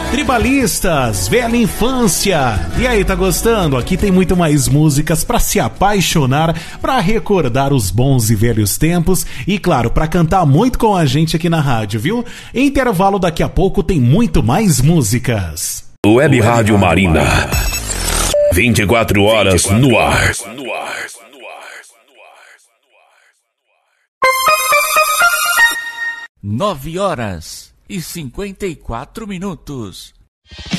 Tribalistas, velha infância. E aí, tá gostando? Aqui tem muito mais músicas pra se apaixonar, pra recordar os bons e velhos tempos e, claro, pra cantar muito com a gente aqui na rádio, viu? Intervalo, daqui a pouco tem muito mais músicas. Web Rádio Marina. 24 horas no ar. 9 horas e 54 minutos.